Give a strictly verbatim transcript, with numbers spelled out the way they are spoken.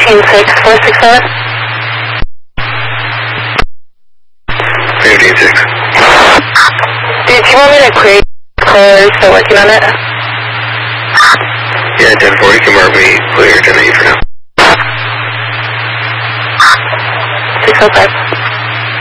fifteen six four six seven. fifteen six. Did you want me to create clear? Still working on it? Yeah, ten four, you can mark me clear, ten eight for now. six oh five.